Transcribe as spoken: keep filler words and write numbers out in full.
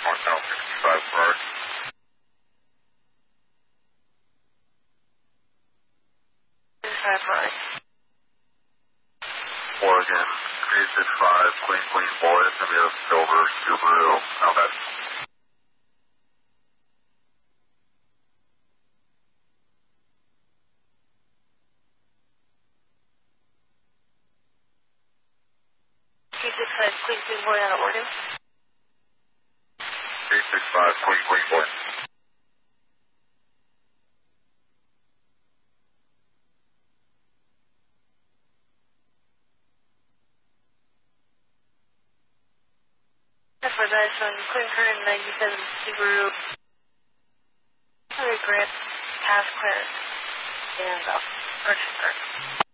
Northbound sixty-five Park. sixty-five Park. Oregon, three six five, clean, clean boy, it's going to be a silver Subaru Outback. three six five, Queen Queen Boy out of Oregon. three six five, clean, clean boy. For that, on Queen Current ninety-seven Subaru. Grant, pass clearance. And uh, purchase card.